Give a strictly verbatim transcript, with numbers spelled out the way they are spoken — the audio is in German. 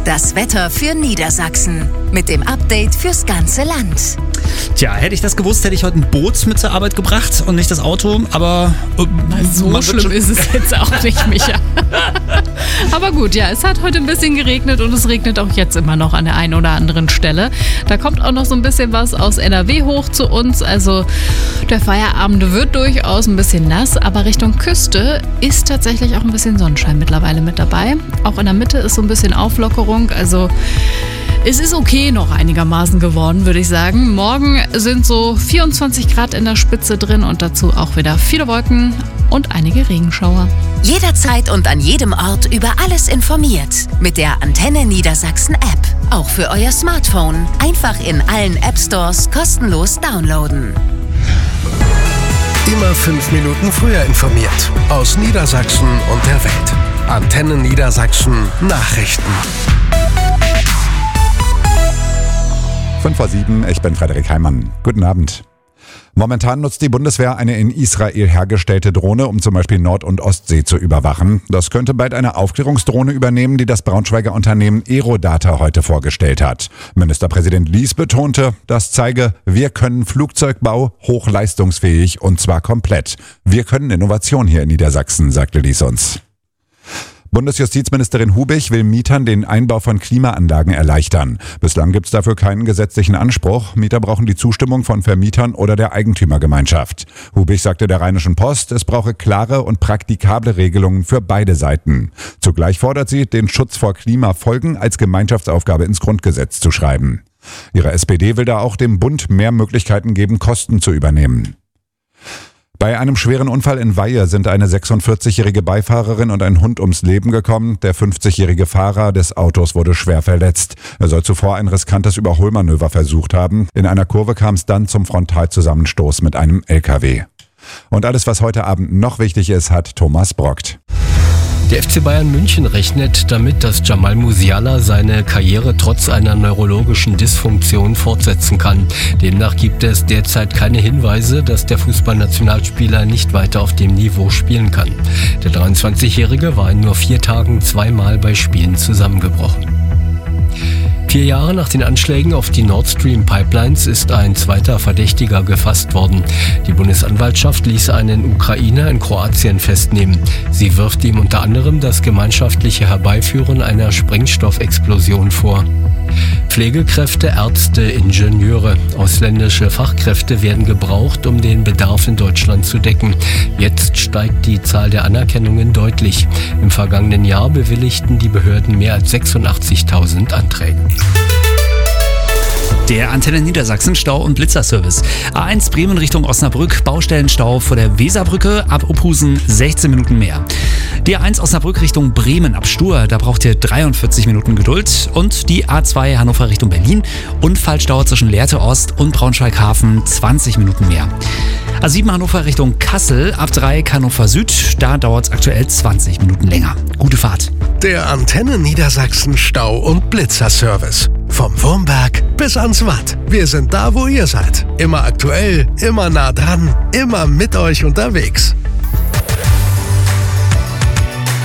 Das Wetter für Niedersachsen mit dem Update fürs ganze Land. Tja, hätte ich das gewusst, hätte ich heute ein Boot mit zur Arbeit gebracht und nicht das Auto, aber... Äh, so schlimm ist es jetzt auch nicht, Micha. Aber gut, ja, es hat heute ein bisschen geregnet und es regnet auch jetzt immer noch an der einen oder anderen Stelle. Da kommt auch noch so ein bisschen was aus N R W hoch zu uns, also der Feierabend wird durchaus ein bisschen nass, aber Richtung Küste ist tatsächlich auch ein bisschen Sonnenschein mittlerweile mit dabei. Auch in der Mitte ist so ein bisschen Auflockerung, also... Es ist okay noch einigermaßen geworden, würde ich sagen. Morgen sind so vierundzwanzig Grad in der Spitze drin und dazu auch wieder viele Wolken und einige Regenschauer. Jederzeit und an jedem Ort über alles informiert. Mit der Antenne Niedersachsen App. Auch für euer Smartphone. Einfach in allen App Stores kostenlos downloaden. Immer fünf Minuten früher informiert. Aus Niedersachsen und der Welt. Antenne Niedersachsen Nachrichten. fünf vor sieben, ich bin Frederik Heimann. Guten Abend. Momentan nutzt die Bundeswehr eine in Israel hergestellte Drohne, um zum Beispiel Nord- und Ostsee zu überwachen. Das könnte bald eine Aufklärungsdrohne übernehmen, die das Braunschweiger Unternehmen Aerodata heute vorgestellt hat. Ministerpräsident Lies betonte, das zeige, wir können Flugzeugbau hochleistungsfähig und zwar komplett. Wir können Innovation hier in Niedersachsen, sagte Lies uns. Bundesjustizministerin Hubich will Mietern den Einbau von Klimaanlagen erleichtern. Bislang gibt es dafür keinen gesetzlichen Anspruch. Mieter brauchen die Zustimmung von Vermietern oder der Eigentümergemeinschaft. Hubich sagte der Rheinischen Post, es brauche klare und praktikable Regelungen für beide Seiten. Zugleich fordert sie, den Schutz vor Klimafolgen als Gemeinschaftsaufgabe ins Grundgesetz zu schreiben. Ihre S P D will da auch dem Bund mehr Möglichkeiten geben, Kosten zu übernehmen. Bei einem schweren Unfall in Weihe sind eine sechsundvierzigjährige Beifahrerin und ein Hund ums Leben gekommen. Der fünfzigjährige Fahrer des Autos wurde schwer verletzt. Er soll zuvor ein riskantes Überholmanöver versucht haben. In einer Kurve kam es dann zum Frontalzusammenstoß mit einem L K W. Und alles, was heute Abend noch wichtig ist, hat Thomas Brockt. Der F C Bayern München rechnet damit, dass Jamal Musiala seine Karriere trotz einer neurologischen Dysfunktion fortsetzen kann. Demnach gibt es derzeit keine Hinweise, dass der Fußballnationalspieler nicht weiter auf dem Niveau spielen kann. Der dreiundzwanzigjährige war in nur vier Tagen zweimal bei Spielen zusammengebrochen. Vier Jahre nach den Anschlägen auf die Nord Stream Pipelines ist ein zweiter Verdächtiger gefasst worden. Die Bundesanwaltschaft ließ einen Ukrainer in Kroatien festnehmen. Sie wirft ihm unter anderem das gemeinschaftliche Herbeiführen einer Sprengstoffexplosion vor. Pflegekräfte, Ärzte, Ingenieure, ausländische Fachkräfte werden gebraucht, um den Bedarf in Deutschland zu decken. Jetzt steigt die Zahl der Anerkennungen deutlich. Im vergangenen Jahr bewilligten die Behörden mehr als sechsundachtzigtausend Anträge. Der Antenne Niedersachsen Stau- und Blitzerservice. A eins Bremen Richtung Osnabrück, Baustellenstau vor der Weserbrücke, ab Opusen sechzehn Minuten mehr. Die A eins Osnabrück Richtung Bremen ab Stur, da braucht ihr dreiundvierzig Minuten Geduld. Und die A zwei Hannover Richtung Berlin, Unfallstau zwischen Lehrte Ost und Braunschweig Hafen, zwanzig Minuten mehr. A sieben Hannover Richtung Kassel, ab drei Hannover Süd, da dauert es aktuell zwanzig Minuten länger. Gute Fahrt. Der Antenne Niedersachsen Stau- und Blitzerservice. Vom Wurmberg bis ans Watt. Wir sind da, wo ihr seid. Immer aktuell, immer nah dran, immer mit euch unterwegs.